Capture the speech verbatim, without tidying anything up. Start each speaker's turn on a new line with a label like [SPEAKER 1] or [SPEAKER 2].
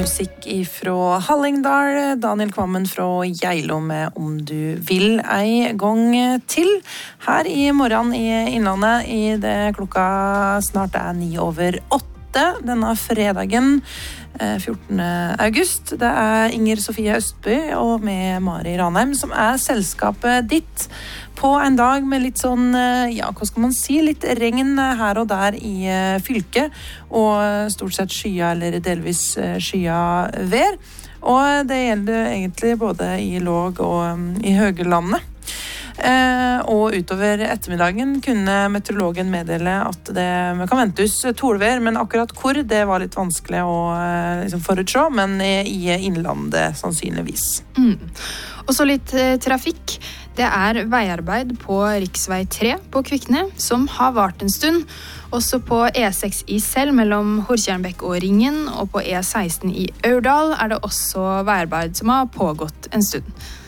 [SPEAKER 1] musikk fra Hallingdal, Daniel Kvammen fra Geilo med Om du vil ei gang til. Her i morgen i Innlandet i det klokka snart er ni over åtte denne fredagen fjortende august. Det er Inger Sofie Østby og med Mari Ranheim som er selskapet ditt på en dag med litt sånn, ja, hva skal man si, litt regn her og der i fylket, og stort sett skya eller delvis skya vær. Og det gjelder egentlig både i låg og i høgelandet. Eh, og utover ettermiddagen kunne meteorologen meddele at det kan ventes tolvær, men akkurat hvor det var litt vanskelig å liksom, forutse, men i innlandet sannsynligvis.
[SPEAKER 2] Mm. Og så litt eh, trafikk. Det er veiarbeid på riksvei tre på Kvikne, som har vart en stund. Også på E seks i Sel mellom Hortjernbekk og Ringen, og på E seksten i Aurdal er det også veiarbeid som har pågått en stund.